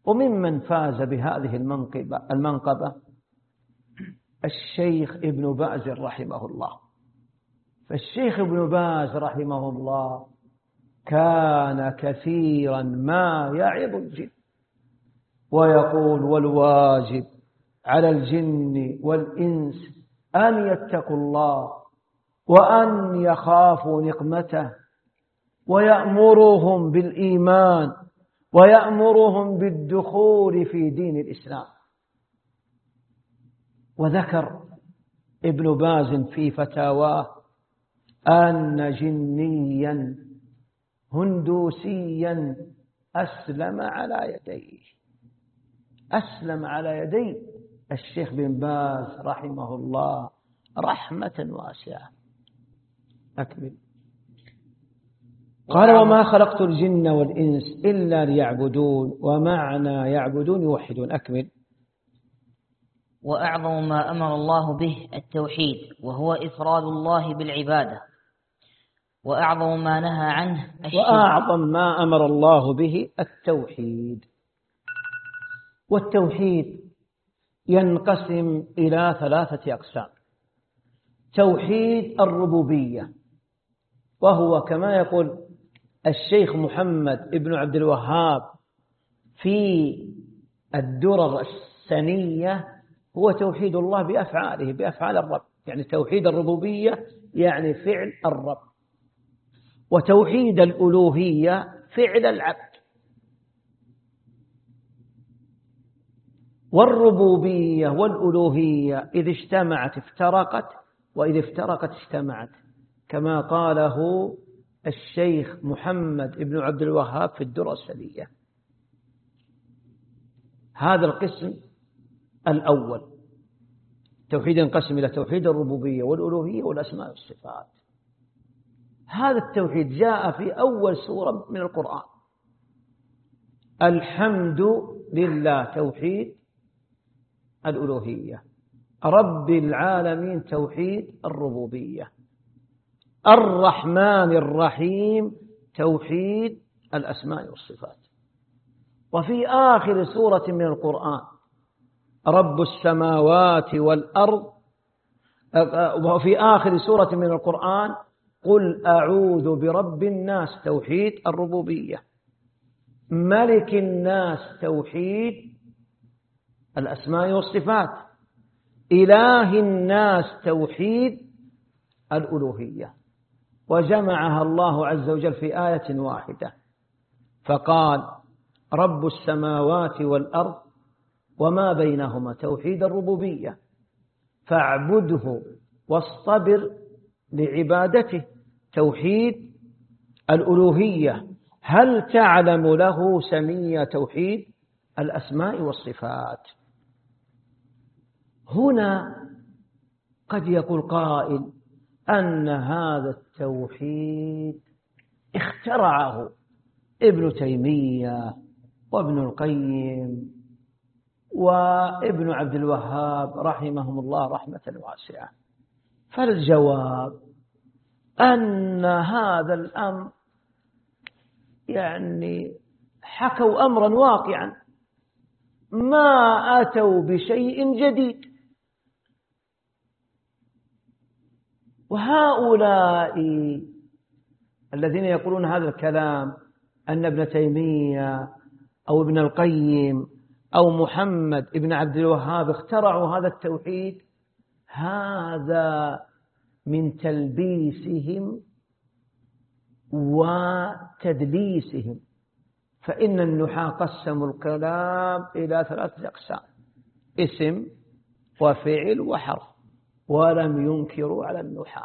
وممن فاز بهذه المنقبة الشيخ ابن باز رحمه الله. فالشيخ ابن باز رحمه الله كان كثيرا ما يعظ الجن ويقول: والواجب على الجن والإنس أن يتقوا الله وأن يخافوا نقمته، ويأمرهم بالإيمان ويأمرهم بالدخول في دين الإسلام. وذكر ابن باز في فتاواه أن جنيا هندوسيا أسلم على يدي الشيخ بن باز رحمه الله رحمة واسعة. أكمل. قال: وما خلقت الجن والإنس إلا ليعبدون، ومعنى يعبدون يوحدون. أكمل. وأعظم ما أمر الله به التوحيد، وهو إفراد الله بالعبادة. وأعظم ما نهى عنه الشرك. وأعظم ما أمر الله به التوحيد. والتوحيد ينقسم إلى 3 أقسام: توحيد الربوبية، وهو كما يقول الشيخ محمد ابن عبد الوهاب في الدرر السنية: هو توحيد الله بأفعاله، بأفعال الرب. يعني توحيد الربوبية يعني فعل الرب، وتوحيد الألوهية فعل العبد. والربوبية والألوهية إذ اجتمعت افترقت، وإذ افترقت اجتمعت، كما قاله الشيخ محمد ابن عبد الوهاب في الدرر السنية. هذا القسم الأول. توحيد ينقسم إلى توحيد الربوبية والألوهية والأسماء والصفات. هذا التوحيد جاء في أول سورة من القرآن: الحمد لله توحيد الألوهية، رب العالمين توحيد الربوبية، الرحمن الرحيم توحيد الأسماء والصفات. وفي آخر سورة من القرآن: رب السماوات والأرض. وفي آخر سورة من القرآن: قل أعوذ برب الناس توحيد الربوبية، ملك الناس توحيد الأسماء والصفات، إله الناس توحيد الألوهية. وجمعها الله عز وجل في آية واحدة فقال: رب السماوات والأرض وما بينهما توحيد الربوبية، فاعبده واصطبر لعبادته توحيد الألوهية، هل تعلم له سميا توحيد الأسماء والصفات. هنا قد يقول قائل أن هذا التوحيد اخترعه ابن تيمية وابن القيم وابن عبد الوهاب رحمهم الله رحمة واسعة. فالجواب أن هذا الأمر يعني حكوا أمرا واقعا، ما أتوا بشيء جديد. وهؤلاء الذين يقولون هذا الكلام أن ابن تيمية أو ابن القيم أو محمد ابن عبد الوهاب اخترعوا هذا التوحيد، هذا من تلبيسهم وتدليسهم. فإن النحاة قسموا الكلام إلى 3 أقسام: اسم وفعل وحرف، ولم ينكروا على النحاة.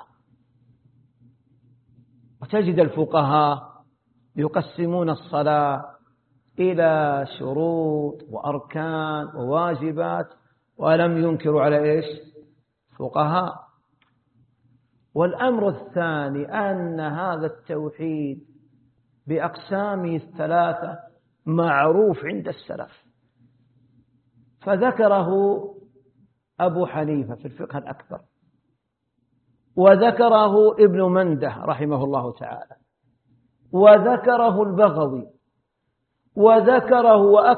وتجد الفقهاء يقسمون الصلاة إلى شروط وأركان وواجبات، ولم ينكروا على إيش؟ فقهاء. والأمر الثاني أن هذا التوحيد بأقسامه 3 معروف عند السلف، فذكره أبو حنيفة في الفقه الأكبر، وذكره ابن منده رحمه الله تعالى، وذكره البغوي، وذكره